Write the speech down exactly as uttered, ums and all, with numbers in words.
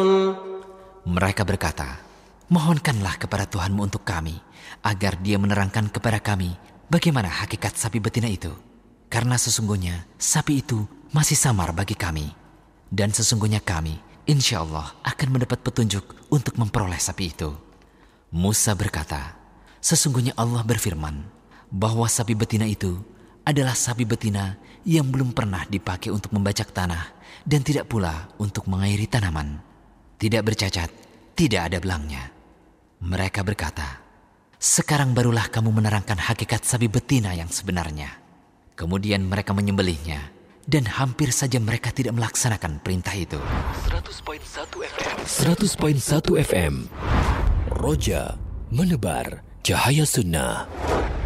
Mereka berkata, mohonkanlah kepada Tuhanmu untuk kami, agar dia menerangkan kepada kami bagaimana hakikat sapi betina itu. Karena sesungguhnya sapi itu masih samar bagi kami. Dan sesungguhnya kami, insya Allah akan mendapat petunjuk untuk memperoleh sapi itu. Musa berkata, sesungguhnya Allah berfirman, bahwa sapi betina itu adalah sapi betina yang belum pernah dipakai untuk membajak tanah dan tidak pula untuk mengairi tanaman. Tidak bercacat, tidak ada belangnya. Mereka berkata, sekarang barulah kamu menerangkan hakikat sapi betina yang sebenarnya. Kemudian mereka menyembelihnya, dan hampir saja mereka tidak melaksanakan perintah itu. seratus koma satu F M seratus koma satu F M Roja menebar cahaya sunnah.